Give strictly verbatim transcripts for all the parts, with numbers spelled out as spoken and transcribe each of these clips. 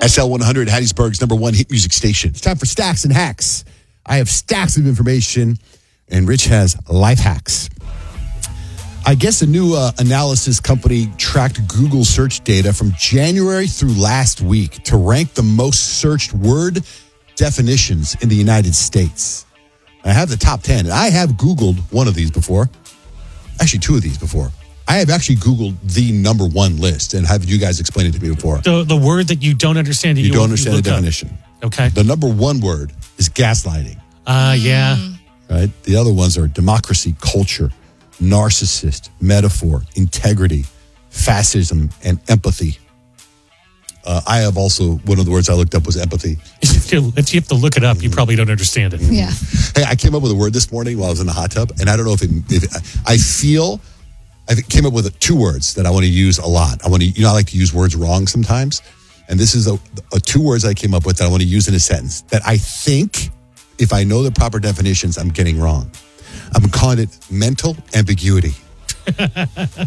S L one hundred, Hattiesburg's number one hit music station. It's time for Stacks and Hacks. I have stacks of information, and Rich has life hacks. I guess a new uh, analysis company tracked Google search data from January through last week to rank the most searched word definitions in the United States. I have the top ten, and I have Googled one of these before. Actually, two of these before. I have actually Googled the number one list, and have you guys explained it to me before? The, the word that you don't understand. That you, you don't understand you the definition. Up. Okay. The number one word is gaslighting. Uh, yeah. Right? The other ones are democracy, culture, narcissist, metaphor, integrity, fascism, and empathy. Uh, I have also, one of the words I looked up was empathy. If you, if you have to look it up, you probably don't understand it. Yeah. Hey, I came up with a word this morning while I was in the hot tub, and I don't know if it, if it, I feel, I came up with two words that I want to use a lot. I want to, you know, I like to use words wrong sometimes. And this is a, a two words I came up with that I want to use in a sentence that I think, if I know the proper definitions, I'm getting wrong. I'm calling it mental ambiguity. Okay.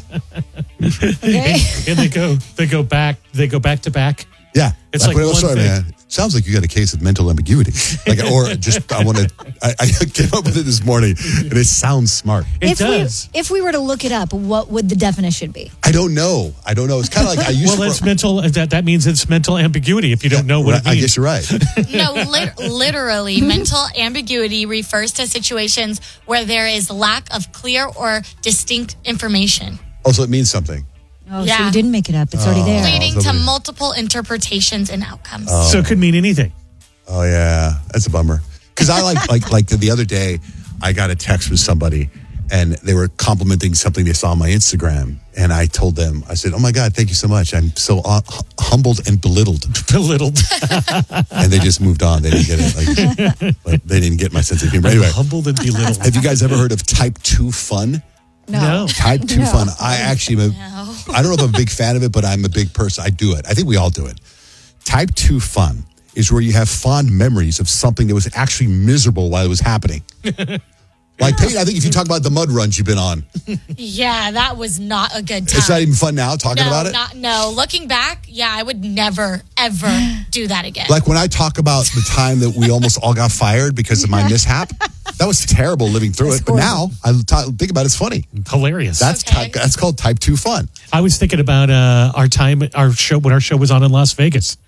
and, and they go, they go back, they go back to back. Yeah, It's like well, one sorry, thing. man. Sounds like you got a case of mental ambiguity. Like, or just I want to. I, I came up with it this morning, and it sounds smart. It if does. We, if we were to look it up, what would the definition be? I don't know. I don't know. It's kind of like I used. Well, to it's mental. That that means it's mental ambiguity. If you don't know what Right, it means, I guess you're right. No, lit- literally, mental ambiguity refers to situations where there is lack of clear or distinct information, Oh, so it means something. Oh, so Yeah. you didn't make it up. It's already there. leading to somebody- multiple interpretations and outcomes. so it could mean anything. Oh yeah, that's a bummer. Because I like like like the, the other day, I got a text from somebody, and they were complimenting something they saw on my Instagram, and I told them, I said, "Oh my God, thank you so much. I'm so uh, humbled and belittled." Belittled. And they just moved on. They didn't get it. Like, but they didn't get my sense of humor. Anyway, Humbled and belittled. have you guys ever heard of type two fun? No. Type two No. fun. I actually, am a, I don't know if I'm a big fan of it, but I'm a big person. I do it. I think we all do it. Type two fun is where you have fond memories of something that was actually miserable while it was happening. Like, Peyton, I think if you talk about the mud runs you've been on, Yeah, that was not a good time. it's not even fun now talking no, about it. Not, no, looking back, yeah, I would never, ever do that again. Like when I talk about the time that we almost all got fired because of my mishap, that was terrible living through That's it. But now I t- think about it, it's funny. Hilarious. That's Okay. type, that's called type two fun. I was thinking about uh, our time, our show when our show was on in Las Vegas.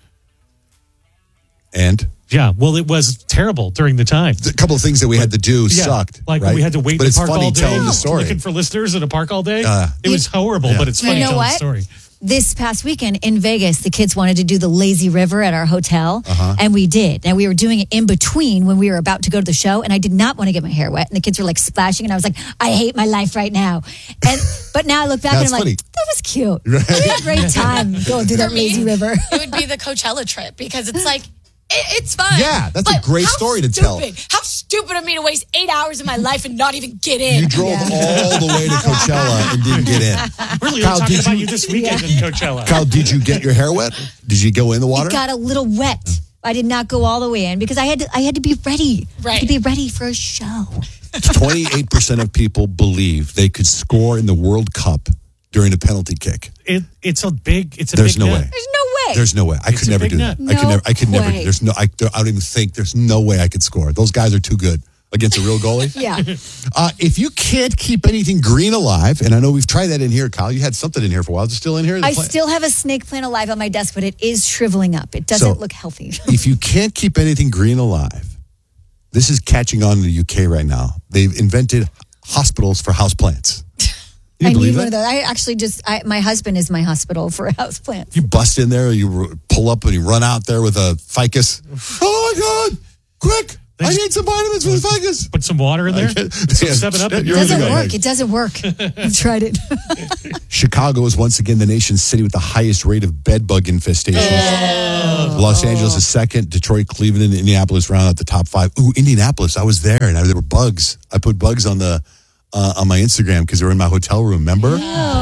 And Yeah, well, it was terrible during the time. a couple of things that we had to do Yeah, sucked. like right? we had to wait but in it's the park funny all day, telling the story. looking for listeners in a park all day. Uh, it was horrible, but it's You funny know telling what? the story. This past weekend in Vegas, the kids wanted to do the lazy river at our hotel, Uh-huh. and we did. And we were doing it in between when we were about to go to the show, and I did not want to get my hair wet. And the kids were like splashing, and I was like, I hate my life right now. And but now I look back and That's I'm funny. like, that was cute. We had a great time going through that For me, lazy river. It would be the Coachella trip because it's like, it, it's fun. Yeah, that's a But great how story to tell. stupid- How stupid of me to waste eight hours of my life and not even get in. You drove all the way to Coachella and didn't get in. Really, Kyle, we're talking did about you- you this weekend in Coachella. Kyle, did you get your hair wet? Did you go in the water? It got a little wet. I did not go all the way in because I had to, I had to be ready. I had to Right. be ready for a show. twenty-eight percent of people believe they could score in the World Cup during a penalty kick. It, it's a big. It's a There's big no net. way. There's no way. There's no way. I It's could a never big do net. that. I could No never. I could never. way. There's no. I, I don't even think. There's no way I could score. Those guys are too good against a real goalie. Yeah. Uh, if you can't keep anything green alive, and I know we've tried that in here, Kyle. You had something in here for a while. Is it still in here? The I plant? still have a snake plant alive on my desk, but it is shriveling up. It doesn't So- look healthy. If you can't keep anything green alive, this is catching on in the U K right now. They've invented hospitals for houseplants. You I believe need one of that? those. I actually just, I, my husband is my hospital for houseplants. You bust in there, you r- pull up and you run out there with a ficus. Oh my God! Quick! I need some vitamins for the ficus. Put some water in there. Okay. Some Yeah. Seven Up. in It You're there. doesn't gonna go. work. It doesn't work. I've tried it. Chicago is once again the nation's city with the highest rate of bed bug infestations. Los Angeles is second. Detroit, Cleveland, and Indianapolis round out the top five. Ooh, Indianapolis! I was there, and I, there were bugs. I put bugs on the uh, on my Instagram because they were in my hotel room. Remember?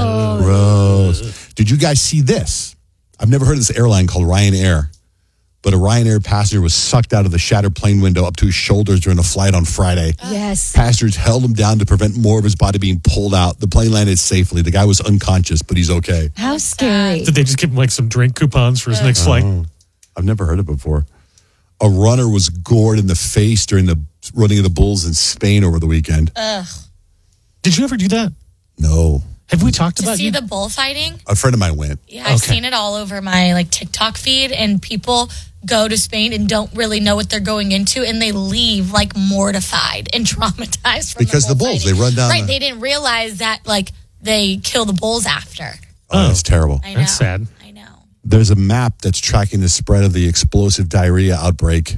Gross. Did you guys see this? I've never heard of this airline called Ryanair, but a Ryanair passenger was sucked out of the shattered plane window up to his shoulders during a flight on Friday. Yes. Passengers held him down to prevent more of his body being pulled out. The plane landed safely. The guy was unconscious, but he's okay. How scary. Did they just give him like some drink coupons for his next flight? I've never heard of it before. A runner was gored in the face during the running of the bulls in Spain over the weekend. Ugh. Did you ever do that? No. Have we talked To about see you? the bullfighting? A friend of mine went. Yeah, I've Okay. seen it all over my like TikTok feed, and people go to Spain and don't really know what they're going into, and they leave like mortified and traumatized from Because the, the bulls, bullfighting. they run down Right, the- they didn't realize that like they kill the bulls after. Oh, that's terrible. I know. That's sad. I know. There's a map that's tracking the spread of the explosive diarrhea outbreak.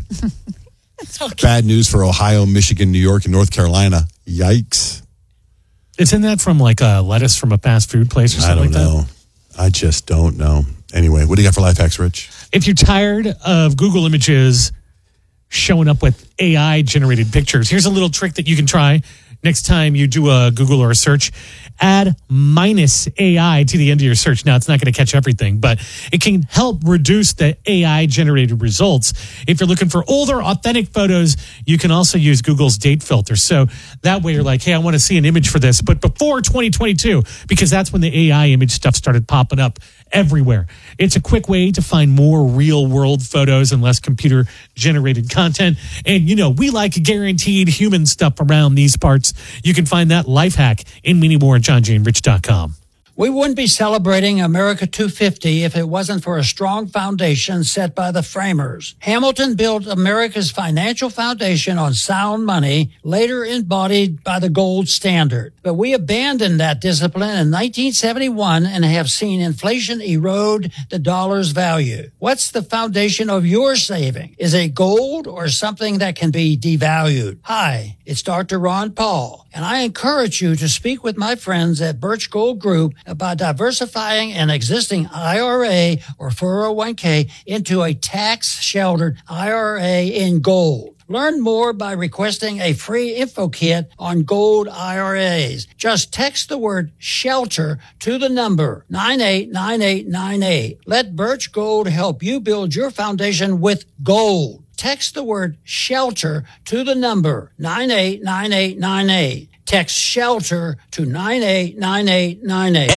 Okay. Bad news for Ohio, Michigan, New York, and North Carolina. Yikes. Isn't that from like a lettuce from a fast food place or I something don't like that? know. I just don't know. Anyway, what do you got for life hacks, Rich? If you're tired of Google Images showing up with A I generated pictures, here's a little trick that you can try next time you do a Google or a search. Add minus A I to the end of your search. Now, it's not going to catch everything, but it can help reduce the A I generated results. If you're looking for older, authentic photos, you can also use Google's date filter. So that way you're like, hey, I want to see an image for this, but before twenty twenty-two, because that's when the A I image stuff started popping up everywhere. It's a quick way to find more real world photos and less computer generated content. And, you know, we like guaranteed human stuff around these parts. You can find that life hack in many more at john jane rich dot com. We wouldn't be celebrating America two fifty if it wasn't for a strong foundation set by the framers. Hamilton built America's financial foundation on sound money, later embodied by the gold standard. But we abandoned that discipline in nineteen seventy-one and have seen inflation erode the dollar's value. What's the foundation of your saving? Is it gold or something that can be devalued? Hi, it's Doctor Ron Paul, and I encourage you to speak with my friends at Birch Gold Group about diversifying an existing I R A or four oh one k into a tax-sheltered I R A in gold. Learn more by requesting a free info kit on gold I R As. Just text the word shelter to the number nine eight nine eight nine eight. Let Birch Gold help you build your foundation with gold. Text the word shelter to the number nine eight nine eight nine eight. Text shelter to nine eight nine eight nine eight.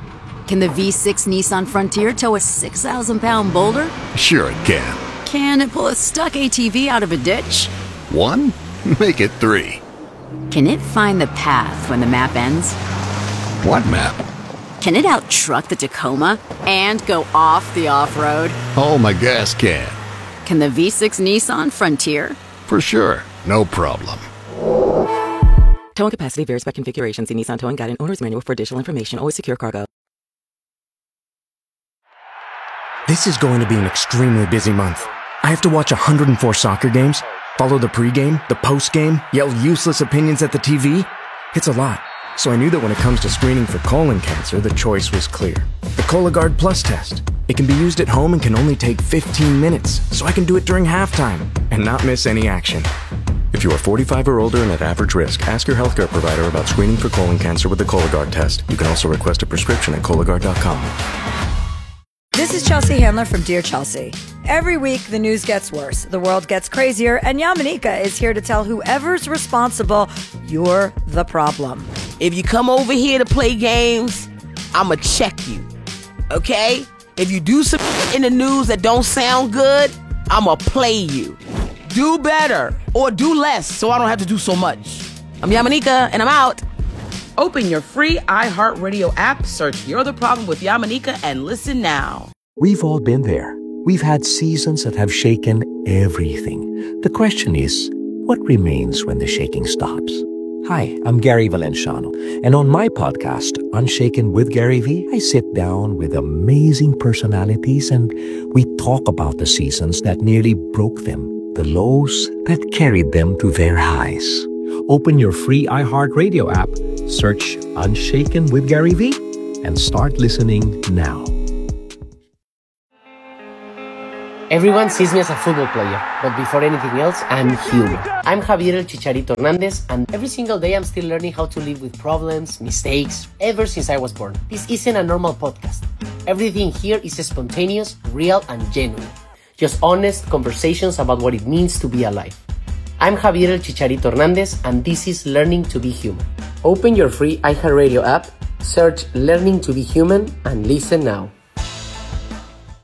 Can the V six Nissan Frontier tow a six thousand pound boulder? Sure it can. Can it pull a stuck A T V out of a ditch? One? Make it three. Can it find the path when the map ends? What map? Can it out-truck the Tacoma and go off the off-road? Oh, my gas can. Can the V six Nissan Frontier? For sure. No problem. Towing capacity varies by configuration. See Nissan Towing Guide and Owner's Manual for additional information. Always secure cargo. This is going to be an extremely busy month. I have to watch one hundred four soccer games, follow the pregame, the postgame, yell useless opinions at the T V. It's a lot. So I knew that when it comes to screening for colon cancer, the choice was clear. The Cologuard Plus test. It can be used at home and can only take fifteen minutes, so I can do it during halftime and not miss any action. If you are forty-five or older and at average risk, ask your healthcare provider about screening for colon cancer with the Cologuard test. You can also request a prescription at Cologuard dot com. This is Chelsea Handler from Dear Chelsea. Every week, the news gets worse, the world gets crazier, and Yamanika is here to tell whoever's responsible, you're the problem. If you come over here to play games, I'ma check you, okay? If you do some in the news that don't sound good, I'ma play you. Do better, or do less, so I don't have to do so much. I'm Yamanika, and I'm out. Open your free iHeartRadio app, search You're the Problem with Yamanika, and listen now. We've all been there. We've had seasons that have shaken everything. The question is, what remains when the shaking stops? Hi, I'm Gary Valenciano, and on my podcast, Unshaken with Gary V, I sit down with amazing personalities and we talk about the seasons that nearly broke them, the lows that carried them to their highs. Open your free iHeartRadio app, search Unshaken with Gary V, and start listening now. Everyone sees me as a football player, but before anything else, I'm human. I'm Javier El Chicharito Hernandez, and every single day I'm still learning how to live with problems, mistakes, ever since I was born. This isn't a normal podcast. Everything here is spontaneous, real, and genuine. Just honest conversations about what it means to be alive. I'm Javier El Chicharito Hernandez, and this is Learning to be Human. Open your free iHeartRadio app, search Learning to be Human, and listen now.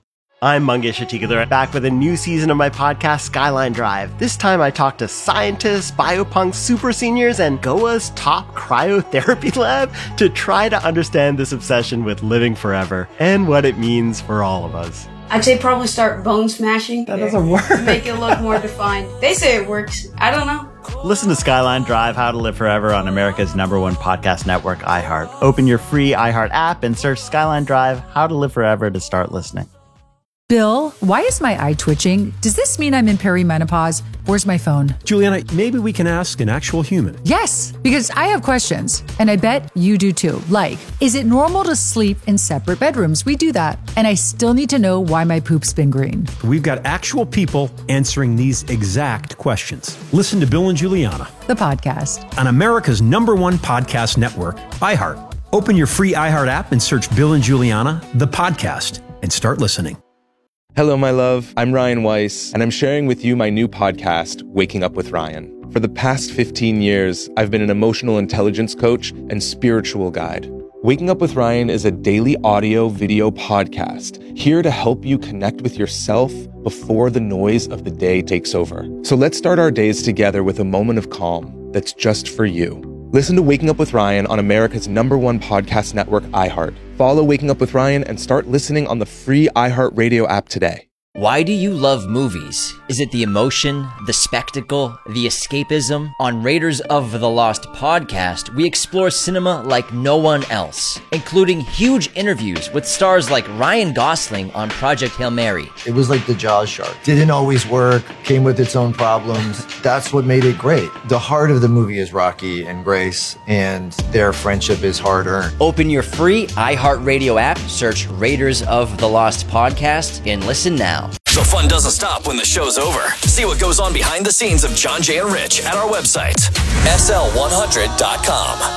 I'm Mangesh Hattikudur, back with a new season of my podcast, Skyline Drive. This time I talk to scientists, biopunk super seniors, and Goa's top cryotherapy lab to try to understand this obsession with living forever and what it means for all of us. I'd say probably start bone smashing. That doesn't work. Make it look more defined. They say it works. I don't know. Listen to Skyline Drive, How to Live Forever on America's number one podcast network, iHeart. Open your free iHeart app and search Skyline Drive, How to Live Forever to start listening. Bill, why is my eye twitching? Does this mean I'm in perimenopause? Where's my phone? Juliana, maybe we can ask an actual human. Yes, because I have questions, and I bet you do too. Like, is it normal to sleep in separate bedrooms? We do that. And I still need to know why my poop's been green. We've got actual people answering these exact questions. Listen to Bill and Juliana, the podcast, on America's number one podcast network, iHeart. Open your free iHeart app and search Bill and Juliana, the podcast, and start listening. Hello, my love. I'm Ryan Weiss, and I'm sharing with you my new podcast, Waking Up with Ryan. For the past fifteen years, I've been an emotional intelligence coach and spiritual guide. Waking Up with Ryan is a daily audio video podcast here to help you connect with yourself before the noise of the day takes over. So let's start our days together with a moment of calm that's just for you. Listen to Waking Up with Ryan on America's number one podcast network, iHeart. Follow Waking Up with Ryan and start listening on the free iHeart Radio app today. Why do you love movies? Is it the emotion, the spectacle, the escapism? On Raiders of the Lost podcast, we explore cinema like no one else, including huge interviews with stars like Ryan Gosling on Project Hail Mary. It was like the Jaws shark. Didn't always work, came with its own problems. That's what made it great. The heart of the movie is Rocky and Grace, and their friendship is hard-earned. Open your free iHeartRadio app, search Raiders of the Lost podcast, and listen now. The fun doesn't stop when the show's over. See what goes on behind the scenes of John, Jay, and Rich at our website, S L one hundred dot com.